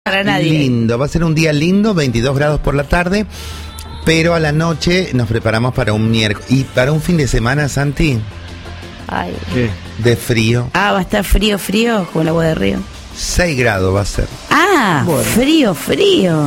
Para nadie. Lindo, va a ser un día lindo, 22 grados por la tarde, pero a la noche nos preparamos para un miércoles. ¿Y para un fin de semana, Santi? Ay. ¿Qué? De frío. Ah, va a estar frío, como el agua de río. 6 grados va a ser. Ah, bueno. Frío.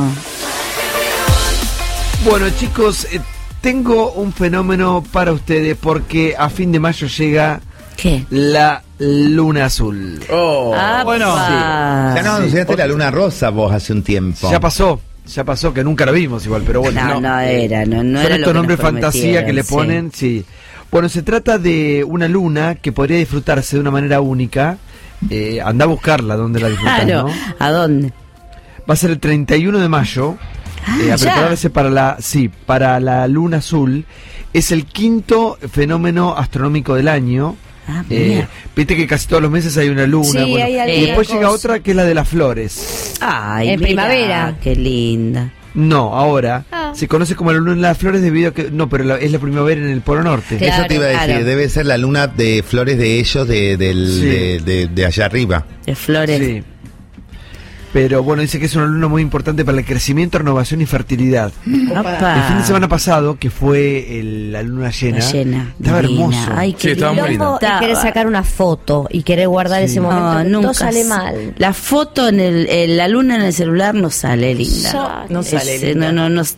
Bueno, chicos, tengo un fenómeno para ustedes porque a fin de mayo llega... ¿Qué? La luna azul. Bueno, sí. Ya no anunciaste la luna rosa vos hace un tiempo. Ya pasó, que nunca la vimos igual, pero bueno. No era Son lo estos que nombres nos fantasía que le ponen, sí. Bueno, se trata de una luna que podría disfrutarse de una manera única. Anda a buscarla, ¿dónde la disfrutas, no? ¿A dónde? Va a ser el 31 de mayo. A prepararse para la luna azul. Es el quinto fenómeno astronómico del año. Viste que casi todos los meses hay una luna, sí, bueno, y después llega otra que es la de las flores. Ay, en primavera. Qué linda. No, ahora se conoce como la luna de las flores debido a que es la primavera en el Polo Norte. Claro, eso te iba a decir, debe ser la luna de flores de ellos de allá arriba. De flores. Sí. Pero bueno, dice que es una luna muy importante para el crecimiento, renovación y fertilidad. Opa. El fin de semana pasado, que fue la luna llena, estaba hermoso. Ay, qué estaba muy lindo. Y querés sacar una foto y querés guardar ese momento. No, nunca todo sale mal. La foto en la luna en el celular no sale linda. No sale linda.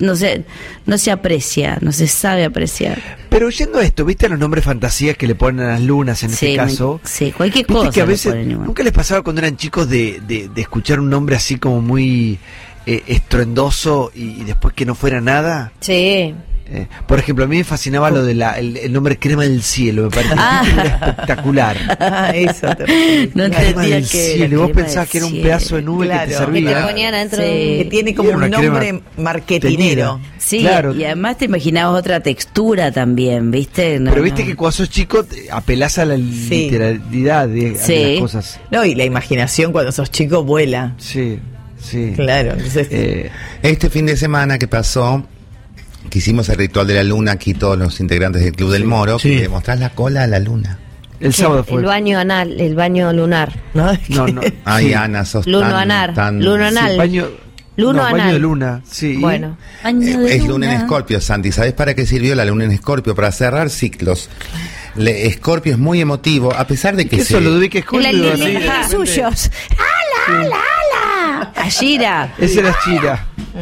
No se aprecia, no se sabe apreciar. Pero yendo a esto, ¿viste los nombres fantasías que le ponen a las lunas en este caso? Sí, cualquier ¿Viste cosa. Que a veces nunca les pasaba cuando eran chicos de escuchar un nombre así como muy estruendoso y después que no fuera nada? Sí. Por ejemplo, a mí me fascinaba lo de el nombre Crema del Cielo, me parecía que era espectacular. Eso no entendía que y vos pensabas que era un pedazo de nube que te servía. Que te ponían adentro que tiene como un nombre marketinero. Sí, claro. Y además te imaginabas otra textura también, ¿viste? Pero viste que cuando sos chico apelás a la literalidad de las cosas. No, y la imaginación cuando sos chico vuela. Sí. Claro. Entonces, este fin de semana que pasó, que hicimos el ritual de la luna aquí todos los integrantes del Club del Moro, que le mostrás la cola a la luna. El sábado fue. El baño anal, el baño lunar. No. Ay, Ana, sos Luno anal. Luno anal. Baño de luna, sí. Bueno. Es luna en Escorpio, Santi. ¿Sabes para qué sirvió la luna en Escorpio? Para cerrar ciclos. Escorpio es muy emotivo, a pesar de que eso lo dedique Escorpio. Los suyos. ¡Ala! Ashira. Esa era Ashira.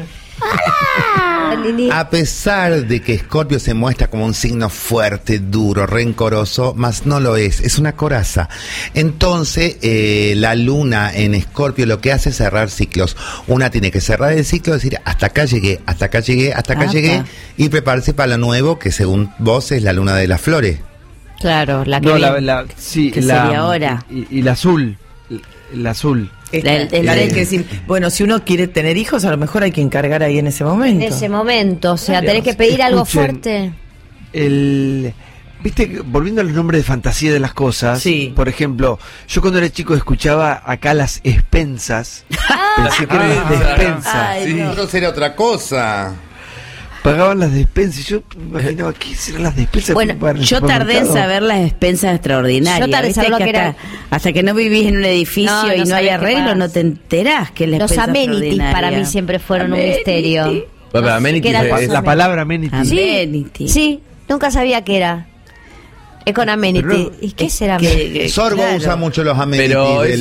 A pesar de que Escorpio se muestra como un signo fuerte, duro, rencoroso, mas no lo es una coraza. Entonces, la luna en Escorpio lo que hace es cerrar ciclos. Una tiene que cerrar el ciclo, decir, hasta acá llegué, y prepararse para lo nuevo, que según vos es la luna de las flores. Claro, la que sería ahora. Y la azul. El azul. hay que decir, bueno, si uno quiere tener hijos, a lo mejor hay que encargar ahí en ese momento. En ese momento, o sea, tenés que pedir algo fuerte. Viste, volviendo a los nombres de fantasía de las cosas, por ejemplo, yo cuando era chico escuchaba acá las expensas, pensé que eran despensas. Eso sería otra cosa. Pagaban las despensas, yo me imaginaba, ¿qué serán las despensas? Bueno, yo tardé en saber las despensas extraordinarias. Yo tardé en saber lo que era. Hasta que no vivís en un edificio y no hay arreglo, no te enterás que la Los amenities para mí siempre fueron un misterio. La palabra amenity. Sí, nunca sabía qué era. Es con amenity. ¿Y qué será? Sorbo usa mucho los amenities.